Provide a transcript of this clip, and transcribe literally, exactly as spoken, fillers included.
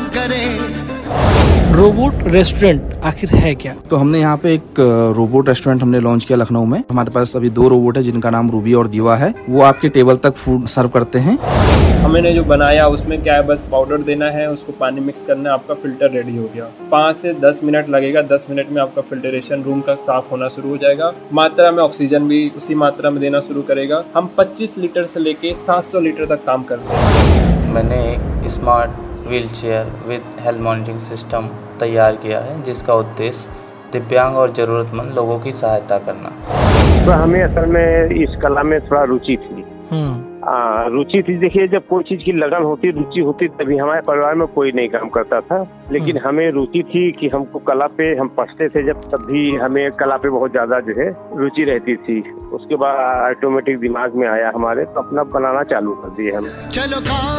करें। Robot restaurant आखिर है क्या? तो हमने यहाँ पे एक रोबोट रेस्टोरेंट हमने लॉन्च किया लखनऊ में। हमारे पास अभी दो रोबोट है जिनका नाम रूबी और दीवा है। वो आपके टेबल तक फूड सर्व करते हैं। हमने जो बनाया उसमें क्या है, बस पाउडर देना है, उसको पानी मिक्स करना है, आपका फिल्टर रेडी हो गया। पाँच से दस मिनट लगेगा, दस मिनट में आपका फिल्टरेशन रूम का साफ होना शुरू हो जाएगा। मात्रा में ऑक्सीजन भी उसी मात्रा में देना शुरू करेगा। हम पच्चीस लीटर से लेके सात सौ लीटर तक काम करते हैं। मैंने एक smart wheel chair with health monitoring system तैयार किया है जिसका उद्देश्य दिव्यांग और ज़रूरतमंद लोगों की सहायता करना। तो हमें असल में इस कला में थोड़ा रुचि थी। आ, रुचि थी देखिए, जब कोई चीज की लगन होती, रुचि होती, तभी हमारे परिवार में कोई नहीं काम करता था। लेकिन हमें रुचि थी कि हमको कला पे, हम पढ़ते थे जब, तब भी हमें कला पे बहुत ज्यादा जो है रुचि रहती थी। उसके बाद ऑटोमेटिक दिमाग में आया हमारे, तो अपना बनाना चालू कर दिए हम। चलो